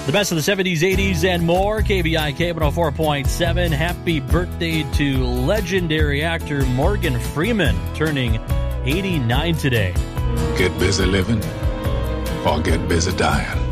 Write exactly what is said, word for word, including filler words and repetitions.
The best of the seventies, eighties, and more. K B I K one oh four point seven. Happy birthday to legendary actor Morgan Freeman, turning eighty-nine today. Get busy living or get busy dying.